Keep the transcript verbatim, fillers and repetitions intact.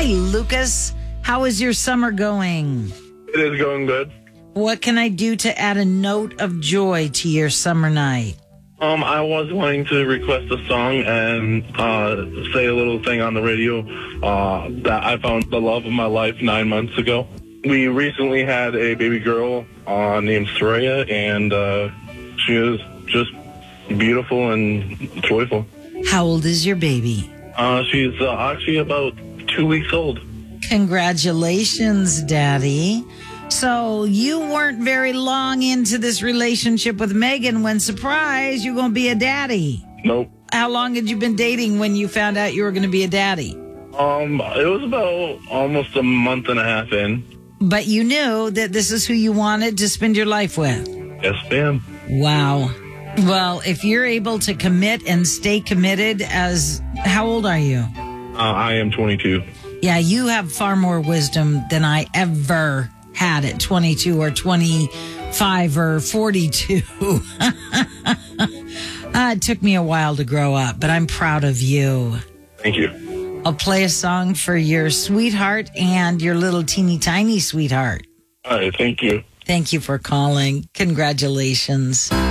Hi, Lucas. How is your summer going? It is going good. What can I do to add a note of joy to your summer night? Um, I was wanting to request a song and uh, say a little thing on the radio uh, that I found the love of my life nine months ago. We recently had a baby girl uh, named Soraya, and uh, she is just beautiful and joyful. How old is your baby? Uh, she's uh, actually about two weeks old. Congratulations, Daddy. So you weren't very long into this relationship with Megan when, surprise, you're going to be a daddy. Nope. How long had you been dating when you found out you were going to be a daddy? Um, it was about almost a month and a half in. But you knew that this is who you wanted to spend your life with. Yes, ma'am. Wow. Well, if you're able to commit and stay committed as, how old are you? Uh, I am twenty-two. Yeah, you have far more wisdom than I ever had at twenty-two or twenty-five or forty-two. uh, it took me a while to grow up, but I'm proud of you. Thank you. I'll play a song for your sweetheart and your little teeny tiny sweetheart. All right, thank you. Thank you for calling. Congratulations.